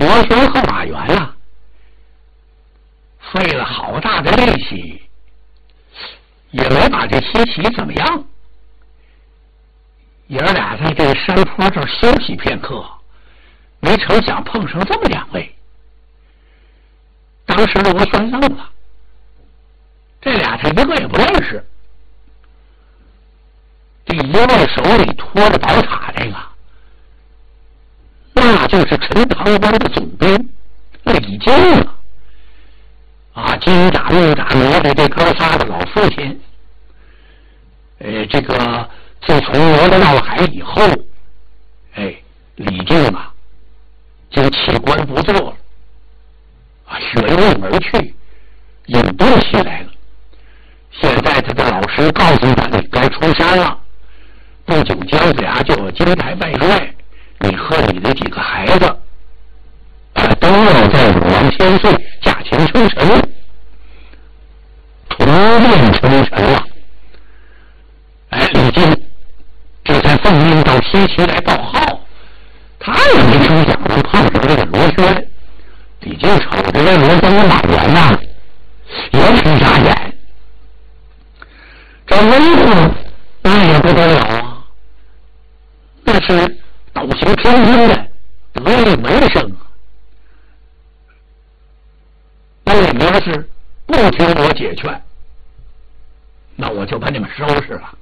罗旋和马援啊，费了好大的力气，也没把这西岐怎么样。爷儿俩在这个山坡这儿休息片刻，没成想碰上这么两位。当时罗旋愣了，这俩他一个也不认识。第一位手里托着宝塔这个，那就是陈塘关的总兵李靖啊！金打玉打磨的这哥仨的老父亲。这个自从罗了闹海以后，李靖啊，就弃官不做了，血运而去，隐遁起来了。现在他的老师告诉他，你该出山了。不久姜子牙就要金台拜帅，你和你的几个孩子都要在武王千岁驾前称臣，重任称臣了。李靖这才奉命到西岐来报号，他也没成想能碰上这个罗旋。李靖瞅着这罗旋和马援呐，也挺傻眼。这威风那也不得了啊，那是斗行天津的得意门生啊。那你们要是不听我解劝，那我就把你们收拾了。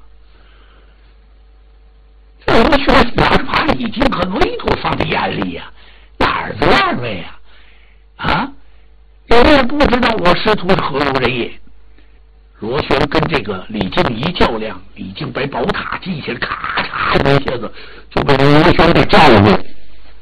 这罗旋哪把李靖和威都放在眼里呀？哪儿的二位呀？你们也不知道我师徒是何如人也。罗旋跟这个李靖一较量，李靖把宝塔记起来，咔嚓一下子就被罗旋给照住。